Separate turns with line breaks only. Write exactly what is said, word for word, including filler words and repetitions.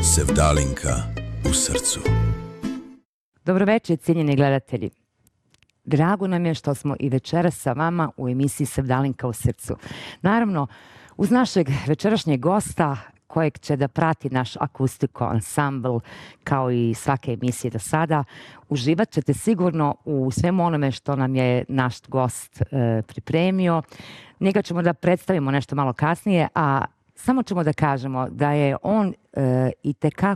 Sevdalinka u srcu.
Dobroveče, cijenjeni gledatelji. Drago nam je što smo i večeras sa vama u emisiji Sevdalinka u srcu. Naravno, uz našeg večerašnjeg gosta, kojeg će da prati naš akustiko ansambl, kao i svake emisije do sada, uživat ćete sigurno u svemu onome što nam je naš gost e, pripremio. Njega ćemo da predstavimo nešto malo kasnije, a samo ćemo da kažemo da je on e, i tekako